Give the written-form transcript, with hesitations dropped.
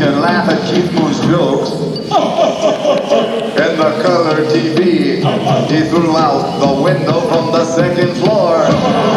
and laugh at Keith Moon's jokes. And the color TV he threw out the window from the second floor.